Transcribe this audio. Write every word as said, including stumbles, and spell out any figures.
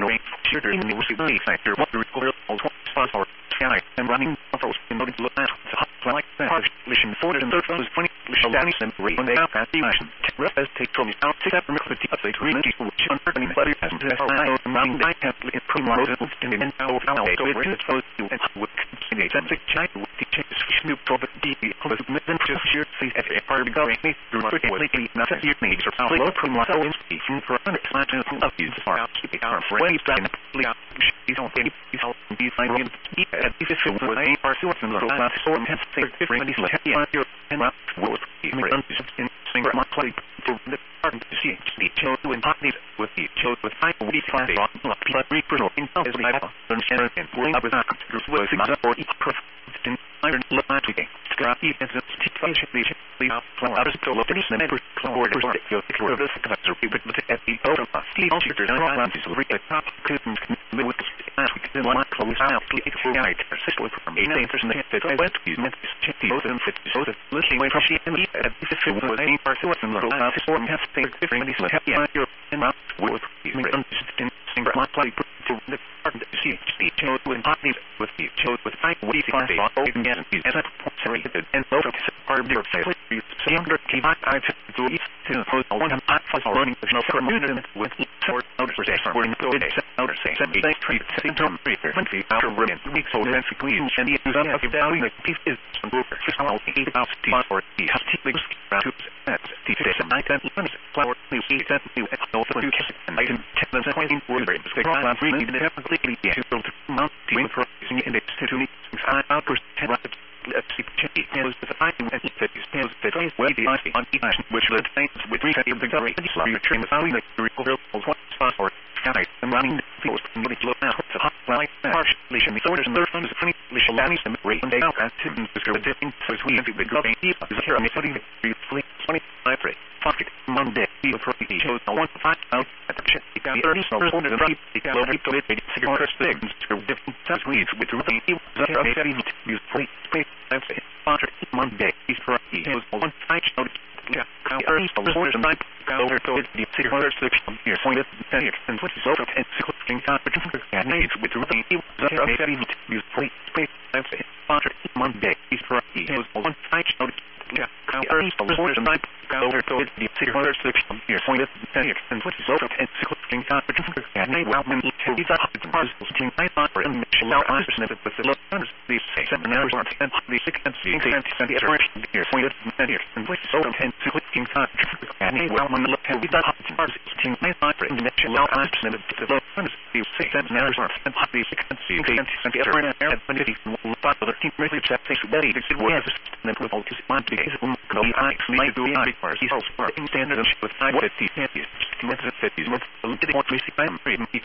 range shooter in the receiver sector. What the recorder all twenty or sky and running controls in order to look at the hot like that. Listen for the third was twenty. Listen down and three on the outcast dimension. Rest as take from the out six after the update to reach which on burning bloody as the I O and running die have in primrose in the end our our so it is supposed to and would continue to take child with the changes new product D B of the mission to share C F A part of going me through quickly not that you need or low primrose so in speaking for an expansion of these are out keep it our friends and she's on any piece of these finding at this is with a part of the last sort of different is like yeah and what was in singer my play to the part to see the show and parties with the show with five weeks class on like repersonal in some is like and and bring up with that was not for each person in iron last week scrappy as a situation the others to look at the member forward or the this factor but at the over the shooter and around is really a top couldn't with last week then one close out it for night system from eight interest that I went to use this both and fit so that listening way from she and at this is was any part of the little house for me have things different is like yeah you're in my with me understand singer my play to the part to see the show and parties with the show with five weeks class on open again as a sorry and both of part of your sales younger keep I to each to post one hot for running the snow from unit with short notice for session where you go in outer say seventy days treat symptom reader twenty outer women weeks old and clean and the use of down the piece is some broker just how eight about the or the hostility to that's the face of night and flower new seeds and new and no for kiss and I can check them twenty word the ground really the completely to build mount the increasing index to me out for ten rapid let's see check was the finding and it is tells the trace where the ice on each which led things with three of the gallery and slowly train the following the recover one spot or sky and running the field and really slow out the hot like partially in the orders and their funds of funny little lanny and rate and they out at two discover dipping so we have the glowing is here on the putting the three twenty-five rate fuck it Monday the property shows the one five out at the check the thirty so one of the right the gallery to it the cigar things to different size weeds with the routine the very use free space I've said Father Monday is for he was one five out yeah how early the orders and I go over to the cigar six here pointed ten and what is over and six things out but and needs with the routine the very use free space I've said Father Monday is for he was one five out yeah how early the orders and I go over to the cigar six here pointed ten and what is over and six things out but and they well when to these are the parcels team I thought for and Michelle I understand with the look these seven hours and the six and the and the average here pointed ten here and what is over and six things out and they well when look at these are the parcels team I thought for and Michelle I understand with the look these six and hours and the six and the average and when it is thought for the team really that takes very good was and with all this want to is um no I may do I for is also in standard with five fifty fifty with fifty with the want to see I'm